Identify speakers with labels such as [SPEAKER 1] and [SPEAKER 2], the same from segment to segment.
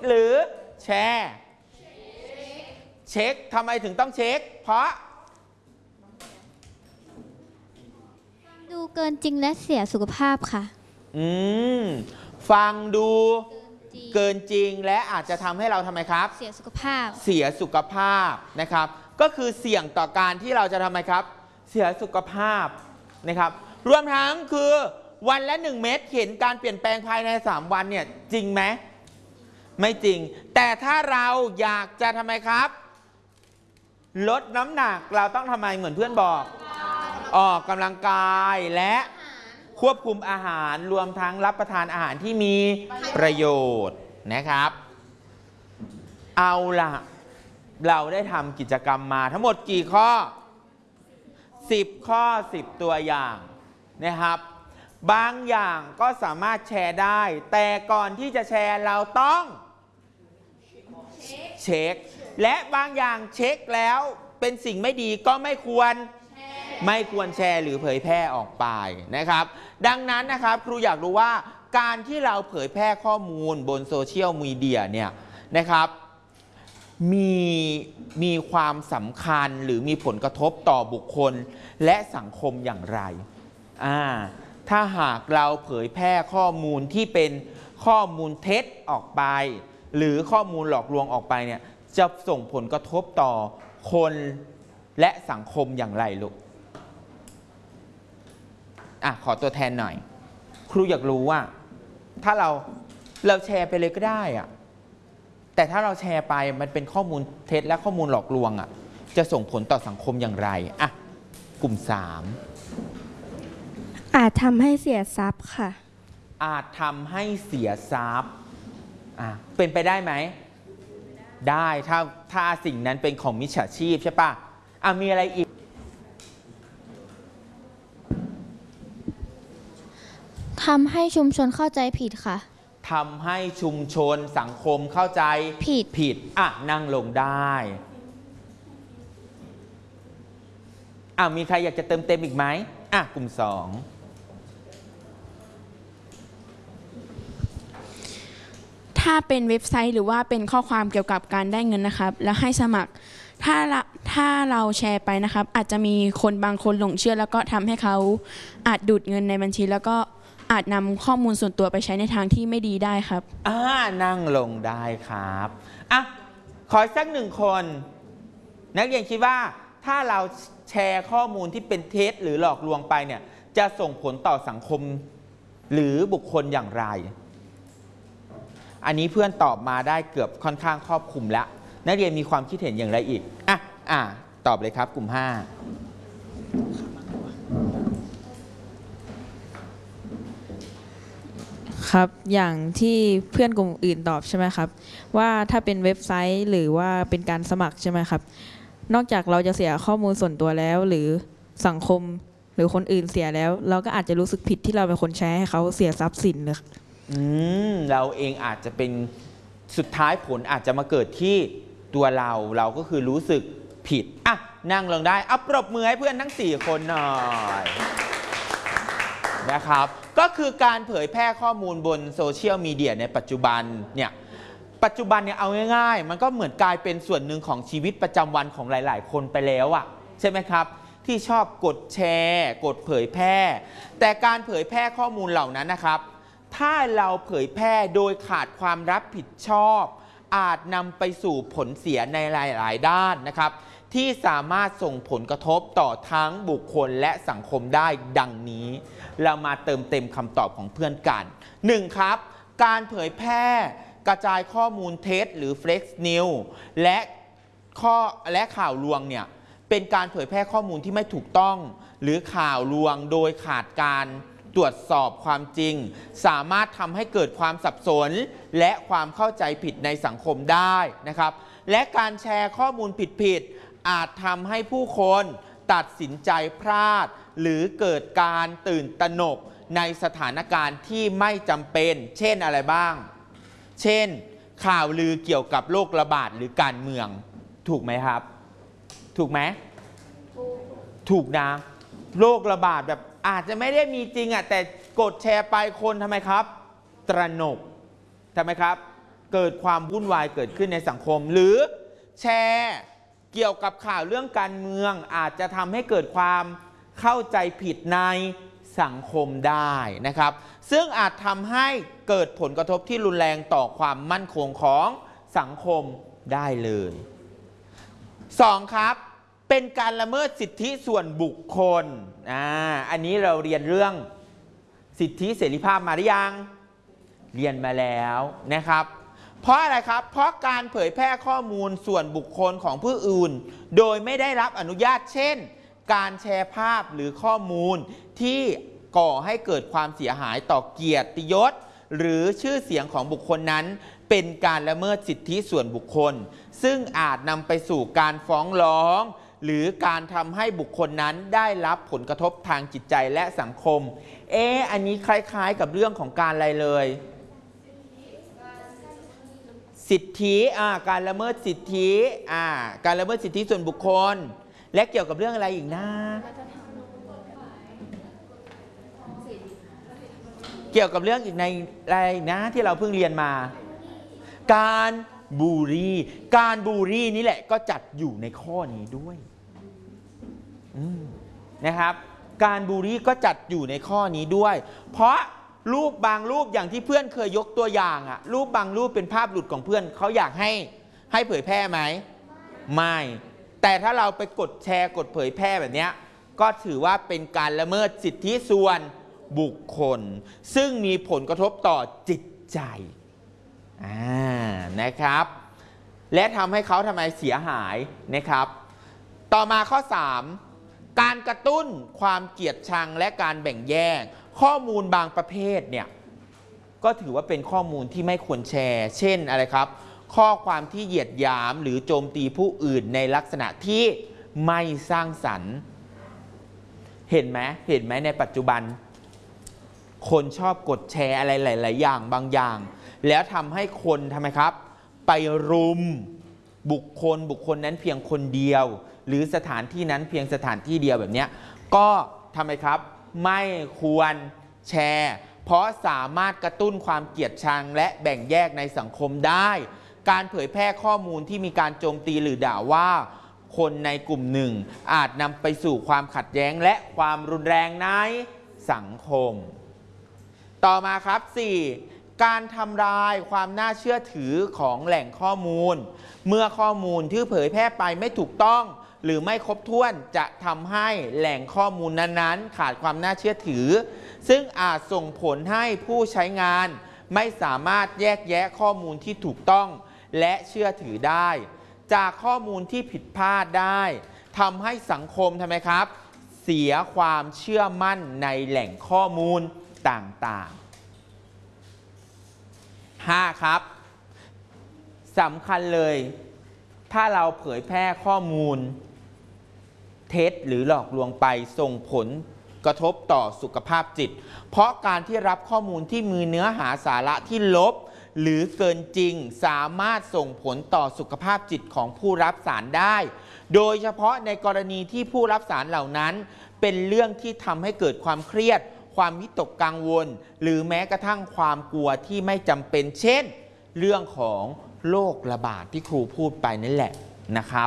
[SPEAKER 1] หรือแชร์เช็คทำไมถึงต้องเช็คเพราะ
[SPEAKER 2] ดูเกินจริงและเสียสุขภาพค่ะ
[SPEAKER 1] ฟังดูเกินจริงและอาจจะทำให้เราทำไมครับ
[SPEAKER 2] เสียสุขภาพ
[SPEAKER 1] นะครับก็คือเสี่ยงต่อการที่เราจะทำไมครับเสียสุขภาพนะครับรวมทั้งคือวันละ1 เม็ดเห็นการเปลี่ยนแปลงภายใน3 วันเนี่ยจริงไหมไม่จริงแต่ถ้าเราอยากจะทำไมครับลดน้ำหนักเราต้องทำไมเหมือนเพื่อนบอกออกกำลังกายและควบคุมอาหารรวมทั้งรับประทานอาหารที่มีประโยชน์นะครับเอาล่ะเราได้ทำกิจกรรมมาทั้งหมดกี่ข้อ10 ข้อ 10 ตัวอย่างนะครับบางอย่างก็สามารถแชร์ได้แต่ก่อนที่จะแชร์เราต้องเช็คและบางอย่างเช็คแล้วเป็นสิ่งไม่ดีก็ไม่ควรแชร์หรือเผยแพร่ออกไปนะครับดังนั้นนะครับครูอยากรู้ว่าการที่เราเผยแพร่ข้อมูลบนโซเชียลมีเดียเนี่ยนะครับมีความสำคัญหรือมีผลกระทบต่อบุคคลและสังคมอย่างไรถ้าหากเราเผยแพร่ข้อมูลที่เป็นข้อมูลเท็จออกไปหรือข้อมูลหลอกลวงออกไปเนี่ยจะส่งผลกระทบต่อคนและสังคมอย่างไรลูกขอตัวแทนหน่อยครูอยากรู้ว่าถ้าเราแชร์ไปเลยก็ได้แต่ถ้าเราแชร์ไปมันเป็นข้อมูลเท็จและข้อมูลหลอกลวงจะส่งผลต่อสังคมอย่างไรกลุ่ม3
[SPEAKER 3] อาจทำให้เสียทรัพย์ค่ะ
[SPEAKER 1] อาจทำให้เสียทรัพย์เป็นไปได้ไหมได้ถ้าสิ่งนั้นเป็นของมิจฉาชีพใช่ปะมีอะไรอีก
[SPEAKER 2] ทำให้ชุมชนเข้าใจผิดค่ะ
[SPEAKER 1] ทำให้ชุมชนสังคมเข้าใจผิดนั่งลงได้มีใครอยากจะเติมเต็มอีกไหมกลุ่ม2
[SPEAKER 4] ถ้าเป็นเว็บไซต์หรือว่าเป็นข้อความเกี่ยวกับการได้เงินนะครับแล้วให้สมัครถ้าเราแชร์ไปนะครับอาจจะมีคนบางคนหลงเชื่อแล้วก็ทำให้เขาอาจดูดเงินในบัญชีแล้วก็อาจนำข้อมูลส่วนตัวไปใช้ในทางที่ไม่ดีได้ครับ
[SPEAKER 1] นั่งลงได้ครับขอสัก1 คนนักเรียนคิดว่าถ้าเราแชร์ข้อมูลที่เป็นเท็จหรือหลอกลวงไปเนี่ยจะส่งผลต่อสังคมหรือบุคคลอย่างไรอันนี้เพื่อนตอบมาได้เกือบค่อนข้างครอบคลุมแล้วนักเรียนมีความคิดเห็นอย่างไรอีกตอบเลยครับกลุ่ม5
[SPEAKER 5] ครับอย่างที่เพื่อนกลุ่มอื่นตอบใช่ไหมครับว่าถ้าเป็นเว็บไซต์หรือว่าเป็นการสมัครใช่ไหมครับนอกจากเราจะเสียข้อมูลส่วนตัวแล้วหรือสังคมหรือคนอื่นเสียแล้วเราก็อาจจะรู้สึกผิดที่เราเป็นคนแชร์ให้เขาเสียทรัพย์สินเลย
[SPEAKER 1] เราเองอาจจะเป็นสุดท้ายผลอาจจะมาเกิดที่ตัวเราก็คือรู้สึกผิดนั่งลงได้ปรบมือให้เพื่อนทั้ง4 คนหน่อยนะครับก็คือการเผยแพร่ข้อมูลบนโซเชียลมีเดียในปัจจุบันเนี่ยเอาง่ายๆมันก็เหมือนกลายเป็นส่วนหนึ่งของชีวิตประจำวันของหลายๆคนไปแล้วใช่ไหมครับที่ชอบกดแชร์กดเผยแพร่แต่การเผยแพร่ข้อมูลเหล่านั้นนะครับถ้าเราเผยแพร่โดยขาดความรับผิดชอบอาจนำไปสู่ผลเสียในหลายๆด้านนะครับที่สามารถส่งผลกระทบต่อทั้งบุคคลและสังคมได้ดังนี้เรามาเติมเต็มคำตอบของเพื่อนกัน 1. ครับการเผยแพร่กระจายข้อมูลเท็จหรือ Fake News และข่าวลวงเนี่ยเป็นการเผยแพร่ข้อมูลที่ไม่ถูกต้องหรือข่าวลวงโดยขาดการตรวจสอบความจริงสามารถทำให้เกิดความสับสนและความเข้าใจผิดในสังคมได้นะครับและการแชร์ข้อมูลผิดอาจทำให้ผู้คนตัดสินใจพลาดหรือเกิดการตื่นตระหนกในสถานการณ์ที่ไม่จำเป็นเช่นอะไรบ้างเช่นข่าวลือเกี่ยวกับโรคระบาดหรือการเมืองถูกไหมครับถูกไหมถูกนะโรคระบาดแบบอาจจะไม่ได้มีจริงแต่กดแชร์ไปคนทำไมครับตระหนกทำไมครับเกิดความวุ่นวายเกิดขึ้นในสังคม หรือแชร์เกี่ยวกับข่าวเรื่องการเมืองอาจจะทำให้เกิดความเข้าใจผิดในสังคมได้นะครับซึ่งอาจทำให้เกิดผลกระทบที่รุนแรงต่อความมั่นคงของสังคมได้เลย2ครับเป็นการละเมิดสิทธิส่วนบุคคลอันนี้เราเรียนเรื่องสิทธิเสรีภาพมาหรือยังเรียนมาแล้วนะครับเพราะอะไรครับเพราะการเผยแพร่ข้อมูลส่วนบุคคลของผู้อื่นโดยไม่ได้รับอนุญาตเช่นการแชร์ภาพหรือข้อมูลที่ก่อให้เกิดความเสียหายต่อเกียรติยศหรือชื่อเสียงของบุคคลนั้นเป็นการละเมิดสิทธิส่วนบุคคลซึ่งอาจนำไปสู่การฟ้องร้องหรือการทำให้บุคคลนั้นได้รับผลกระทบทางจิตใจและสังคมอันนี้คล้ายๆกับเรื่องของการอะไรเลยสิทธิการละเมิดสิทธิการละเมิดสิทธิส่วนบุคคลและเกี่ยวกับเรื่องอะไรอีกนะเกี่ยวกับเรื่องอีกในอะไรนะที่เราเพิ่งเรียนมาการบูลลี่นี่แหละก็จัดอยู่ในข้อนี้ด้วยนะครับการบูลลี่ก็จัดอยู่ในข้อนี้ด้วยเพราะรูปบางรูปอย่างที่เพื่อนเคยยกตัวอย่างรูปบางรูปเป็นภาพหลุดของเพื่อนเขาอยากให้เผยแพร่ไหมไม่แต่ถ้าเราไปกดแชร์กดเผยแพร่แบบนี้ก็ถือว่าเป็นการละเมิดสิทธิส่วนบุคคลซึ่งมีผลกระทบต่อจิตใจนะครับและทำให้เขาทำไมเสียหายนะครับต่อมาข้อ 3การกระตุ้นความเกลียดชังและการแบ่งแยกข้อมูลบางประเภทเนี่ยก็ถือว่าเป็นข้อมูลที่ไม่ควรแชร์เช่นอะไรครับข้อความที่เหยียดหยามหรือโจมตีผู้อื่นในลักษณะที่ไม่สร้างสรรค์เห็นไหมในปัจจุบันคนชอบกดแชร์อะไรหลายๆอย่างบางอย่างแล้วทำให้คนทำไมครับไปรุมบุคคลนั้นเพียงคนเดียวหรือสถานที่นั้นเพียงสถานที่เดียวแบบนี้ก็ทำไมครับไม่ควรแชร์เพราะสามารถกระตุ้นความเกลียดชังและแบ่งแยกในสังคมได้การเผยแพร่ข้อมูลที่มีการโจมตีหรือด่าว่าคนในกลุ่มหนึ่งอาจนำไปสู่ความขัดแย้งและความรุนแรงในสังคมต่อมาครับ 4. การทำลายความน่าเชื่อถือของแหล่งข้อมูลเมื่อข้อมูลที่เผยแพร่ไปไม่ถูกต้องหรือไม่ครบถ้วนจะทำให้แหล่งข้อมูลนั้นๆขาดความน่าเชื่อถือซึ่งอาจส่งผลให้ผู้ใช้งานไม่สามารถแยกแยะข้อมูลที่ถูกต้องและเชื่อถือได้จากข้อมูลที่ผิดพลาดได้ทำให้สังคมทำไมครับเสียความเชื่อมั่นในแหล่งข้อมูลต่างๆ 5. ครับสำคัญเลยถ้าเราเผยแพร่ข้อมูลเท็จหรือหลอกลวงไปส่งผลกระทบต่อสุขภาพจิตเพราะการที่รับข้อมูลที่มีเนื้อหาสาระที่ลบหรือเกินจริงสามารถส่งผลต่อสุขภาพจิตของผู้รับสารได้โดยเฉพาะในกรณีที่ผู้รับสารเหล่านั้นเป็นเรื่องที่ทำให้เกิดความเครียดความวิตกกังวลหรือแม้กระทั่งความกลัวที่ไม่จำเป็นเช่นเรื่องของโรคระบาดที่ครูพูดไปนั่นแหละนะครับ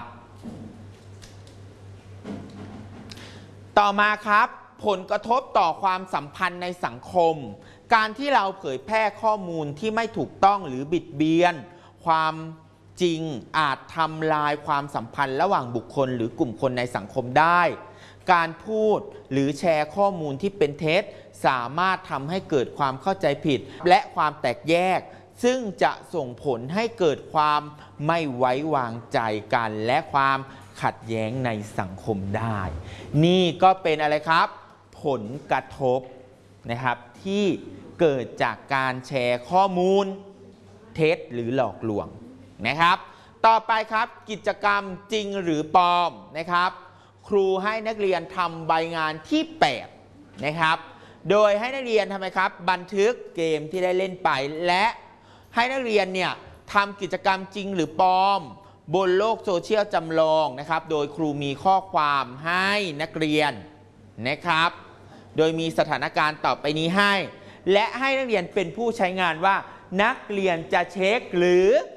[SPEAKER 1] ต่อมาครับผลกระทบต่อความสัมพันธ์ในสังคมการที่เราเผยแพร่ข้อมูลที่ไม่ถูกต้องหรือบิดเบียนความจริงอาจทำลายความสัมพันธ์ระหว่างบุคคลหรือกลุ่มคนในสังคมได้การพูดหรือแชร์ข้อมูลที่เป็นเท็จสามารถทำให้เกิดความเข้าใจผิดและความแตกแยกซึ่งจะส่งผลให้เกิดความไม่ไว้วางใจกันและความขัดแย้งในสังคมได้นี่ก็เป็นอะไรครับผลกระทบนะครับที่เกิดจากการแชร์ข้อมูลเท็จหรือหลอกลวงนะครับต่อไปครับกิจกรรมจริงหรือปลอมนะครับครูให้นักเรียนทำใบงานที่8นะครับโดยให้นักเรียนทำไมครับบันทึกเกมที่ได้เล่นไปและให้นักเรียนเนี่ยทำกิจกรรมจริงหรือปลอมบนโลกโซเชียลจำลองนะครับโดยครูมีข้อความให้นักเรียนนะครับโดยมีสถานการณ์ต่อไปนี้ให้และให้นักเรียนเป็นผู้ใช้งานว่านักเรียนจะเช็คหรือ